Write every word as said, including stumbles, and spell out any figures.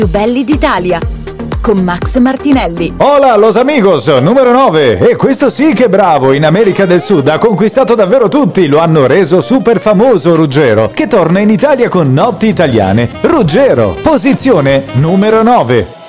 più belli d'Italia con Max Martinelli. Hola los amigos, numero nove. E questo sì che è bravo, in America del Sud ha conquistato davvero tutti, lo hanno reso super famoso Ruggero, che torna in Italia con Notti Italiane. Ruggero, posizione numero nove.